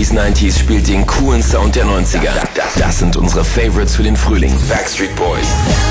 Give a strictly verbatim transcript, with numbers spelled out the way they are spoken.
eighties, nineties spielt den coolen Sound der neunziger. Das sind unsere Favorites für den Frühling. Backstreet Boys.